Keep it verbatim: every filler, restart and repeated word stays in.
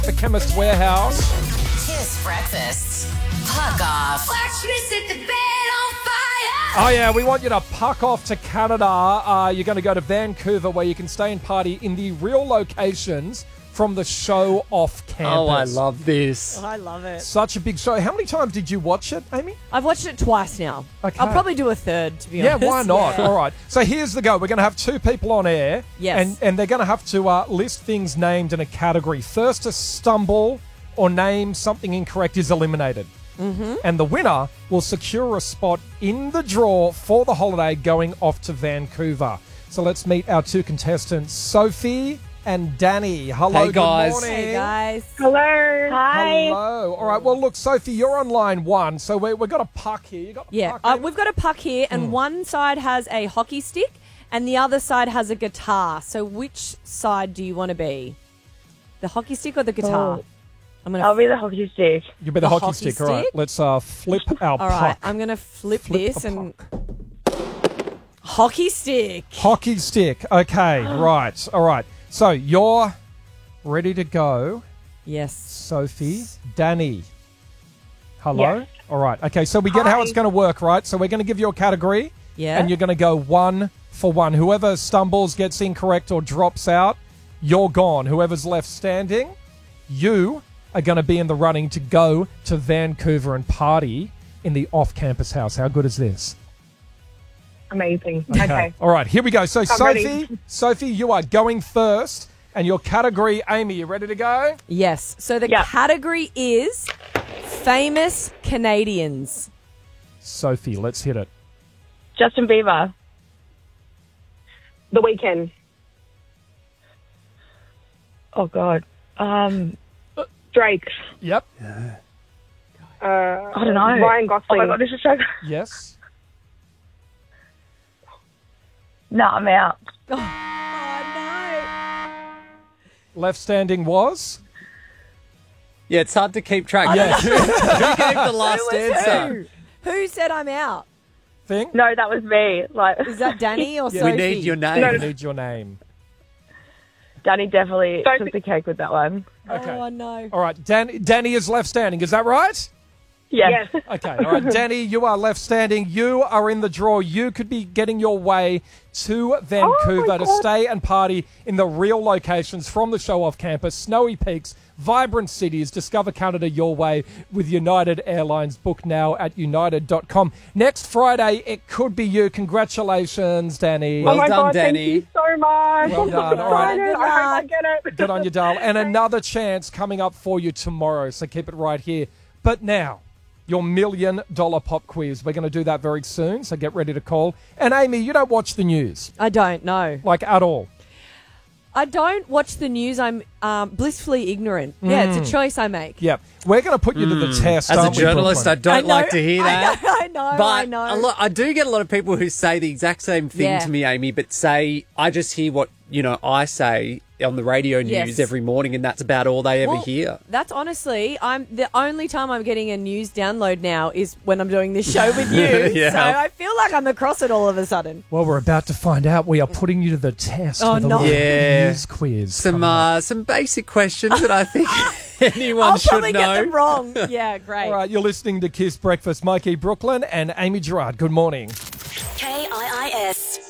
The Chemist Warehouse. Kiss Breakfast. Puck off. Watch me set the bed on fire. Oh, yeah, we want you to puck off to Canada. Uh, you're going to go to Vancouver where you can stay and party in the real locations from the show off campus. Oh, I love this. Oh, I love it. Such a big show. How many times did you watch it, Amy? I've watched it twice now. Okay. I'll probably do a third, to be Yeah, honest. why not? Yeah. All right. So here's the go. We're going to have two people on air. Yes. And, and they're going to have to uh, list things named in a category. First to stumble or name something incorrect is eliminated. Mm-hmm. And the winner will secure a spot in the draw for the holiday going off to Vancouver. So let's meet our two contestants, Sophie and Danny. Hello, Hey, guys. Good morning. Hey, guys. Hello. Hi. Hello. All right. Well, look, Sophie, you're on line one, so we, we've got a puck here. You got the Yeah, puck, uh, Amy? we've got a puck here, and Hmm. one side has a hockey stick, and the other side has a guitar. So which side do you want to be? The hockey stick or the guitar? Oh. I'm gonna. I'll be the hockey stick. You'll be the, the hockey, hockey stick. All right. stick? Let's uh, flip our All puck. right, I'm gonna flip, Flip this the and hockey stick. Hockey stick. Okay, right. All right. So you're ready to go, Yes. Sophie. Danny. Hello? Yes. All right. Okay, so we get how Hi. it's going to work, right? So we're going to give you a category. Yeah. And you're going to go one for one. Whoever stumbles, gets incorrect, or drops out, you're gone. Whoever's left standing, you are going to be in the running to go to Vancouver and party in the off-campus house. How good is this? Amazing. Okay. All right, here we go. So, I'm Sophie, ready. Sophie, you are going first, and your category, Amy, you ready to go? Yes. So the Yeah. category is famous Canadians. Sophie, let's hit it. Justin Bieber. The Weeknd. Oh God. Um, Drake. Yep. Uh, I don't know. Ryan Gosling. Oh my God, this is so. Yes. No, I'm out. Oh, Left standing was? Yeah, it's hard to keep track. Yeah. Who gave the last no. answer? Who? Who said I'm out? Thing? No, that was me. Like, Is that Danny or Yeah. Sophie? We need your name. I need your name. Danny definitely Sophie- took the cake with that one. Okay. Oh, no. All right, Dan- Danny is left standing. Is that right? Yes. Okay, all right, Danny, you are left standing. You are in the draw. You could be getting your way to Vancouver to God. stay and party in the real locations from the show off campus, snowy peaks, vibrant cities. Discover Canada your way with United Airlines. Book now at united dot com. Next Friday, it could be you. Congratulations, Danny. Well oh my done, God, Danny. Thank you so much. Well I'm done. so All right. excited. Good I hope I luck. get it. Good on you, Dale. And another chance coming up for you tomorrow, so keep it right here. But now, your million dollar pop quiz. We're going to do that very soon, so get ready to call. And Amy, you don't watch the news, I don't know. like at all. I don't watch the news. I'm um, blissfully ignorant. Yeah, it's a choice I make. Yeah, we're going to put you to the test. As a aren't we, journalist, I Brooklyn? don't know, like to hear that. I know, I know. But I know. A lot, I do get a lot of people who say the exact same thing Yeah. to me, Amy, but say I just hear what you know I say on the radio news Yes. every morning, and that's about all they ever Well, hear. That's honestly, I'm the only time I'm getting a news download now is when I'm doing this show with you. Yeah. So I feel like I'm across it all of a sudden. Well, we're about to find out. We are putting you to the test Oh, with a no. little Yeah. news quiz. Some coming up. uh, some basic questions that I think anyone I'll should probably know. get them wrong. Yeah, great. All right, you're listening to Kiss Breakfast. Mikey Brooklyn and Amy Gerard. Good morning. K I